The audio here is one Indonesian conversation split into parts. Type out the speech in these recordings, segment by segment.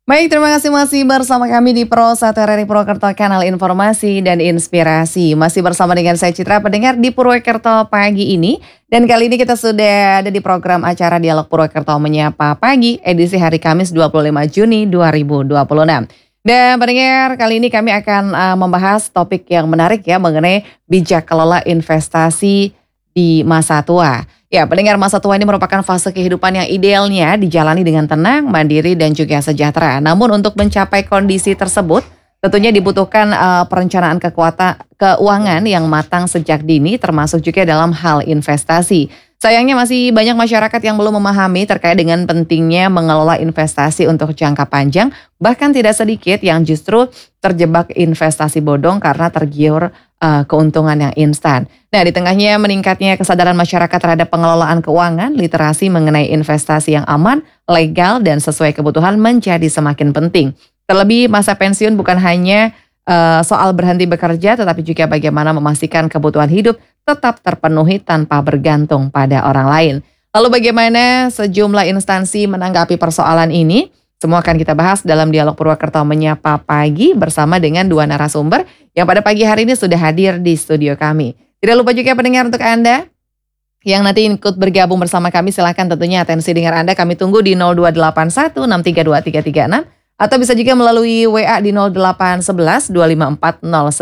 Baik, terima kasih masih bersama kami di Pro 1 RRI Purwokerto, kanal informasi dan inspirasi. Masih bersama dengan saya Citra, pendengar di Purwokerto pagi ini. Dan kali ini kita sudah ada di program acara Dialog Purwokerto Menyapa Pagi, edisi hari Kamis 25 Juni 2026. Dan pendengar, kali ini kami akan membahas topik yang menarik ya, mengenai bijak kelola investasi di masa tua. Ya, pendengar, masa tua ini merupakan fase kehidupan yang idealnya dijalani dengan tenang, mandiri, dan juga sejahtera. Namun untuk mencapai kondisi tersebut, tentunya dibutuhkan perencanaan keuangan yang matang sejak dini, termasuk juga dalam hal investasi. Sayangnya masih banyak masyarakat yang belum memahami terkait dengan pentingnya mengelola investasi untuk jangka panjang, bahkan tidak sedikit yang justru terjebak investasi bodong karena tergiur keuntungan yang instan. Nah, di tengahnya meningkatnya kesadaran masyarakat terhadap pengelolaan keuangan, literasi mengenai investasi yang aman, legal, dan sesuai kebutuhan menjadi semakin penting. Terlebih masa pensiun bukan hanya soal berhenti bekerja, tetapi juga bagaimana memastikan kebutuhan hidup tetap terpenuhi tanpa bergantung pada orang lain. Lalu bagaimana sejumlah instansi menanggapi persoalan ini? Semua akan kita bahas dalam Dialog Purwokerto Menyapa Pagi bersama dengan dua narasumber yang pada pagi hari ini sudah hadir di studio kami. Tidak lupa juga pendengar, untuk Anda yang nanti ikut bergabung bersama kami, silahkan tentunya atensi dengar Anda kami tunggu di 0281 632 336 atau bisa juga melalui WA di 0811 254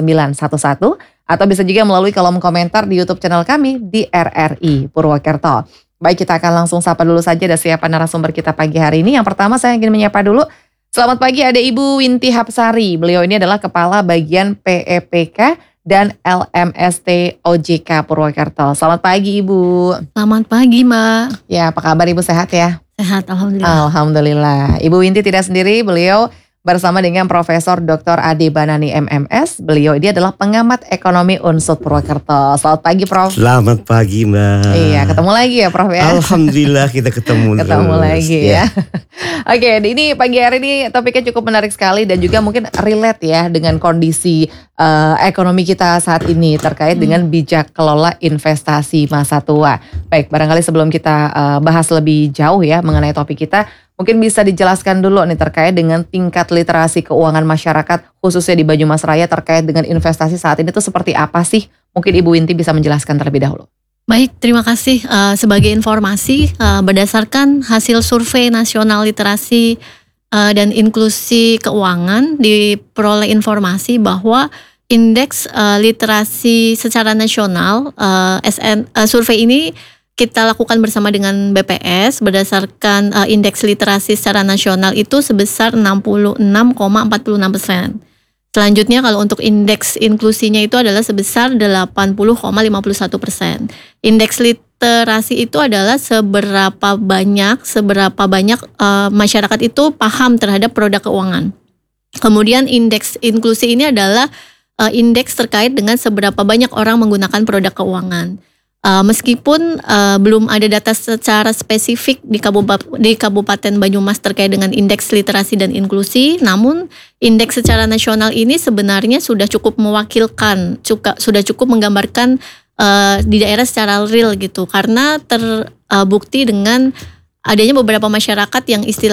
0911 atau bisa juga melalui kolom komentar di YouTube channel kami di RRI Purwokerto. Baik, kita akan langsung sapa dulu saja ada siapa narasumber kita pagi hari ini. Yang pertama saya ingin menyapa dulu. Selamat pagi, ada Ibu Winti Hapsari. Beliau ini adalah Kepala Bagian PEPK dan LMST OJK Purwokerto. Selamat pagi Ibu. Selamat pagi Mbak. Ya, apa kabar Ibu, sehat ya? Sehat, Alhamdulillah. Alhamdulillah. Ibu Winti tidak sendiri, beliau bersama dengan Profesor Dr. Ade Banani MMS. Beliau ini adalah pengamat ekonomi Unsud Purwokerto. Selamat pagi Prof. Selamat pagi Mbak. Iya, ketemu lagi ya Prof ya. Alhamdulillah kita ketemu lagi ya. Oke, ini pagi hari ini topiknya cukup menarik sekali dan juga mungkin relate ya dengan kondisi ekonomi kita saat ini terkait dengan bijak kelola investasi masa tua. Baik, barangkali sebelum kita bahas lebih jauh ya mengenai topik kita, mungkin bisa dijelaskan dulu nih terkait dengan tingkat literasi keuangan masyarakat khususnya di Banyumas Raya terkait dengan investasi saat ini tuh seperti apa sih? Mungkin Ibu Winti bisa menjelaskan terlebih dahulu. Baik, terima kasih. Sebagai informasi, berdasarkan hasil survei nasional literasi dan inklusi keuangan, diperoleh informasi bahwa indeks literasi secara nasional, survei ini kita lakukan bersama dengan BPS berdasarkan indeks literasi secara nasional itu sebesar 66,46%. Selanjutnya kalau untuk indeks inklusinya itu adalah sebesar 80,51%. Indeks literasi itu adalah seberapa banyak masyarakat itu paham terhadap produk keuangan. Kemudian indeks inklusi ini adalah indeks terkait dengan seberapa banyak orang menggunakan produk keuangan. Meskipun belum ada data secara spesifik di Kabupaten Banyumas terkait dengan indeks literasi dan inklusi, namun indeks secara nasional ini sebenarnya sudah cukup mewakilkan, sudah cukup menggambarkan di daerah secara real gitu, karena terbukti dengan adanya beberapa masyarakat yang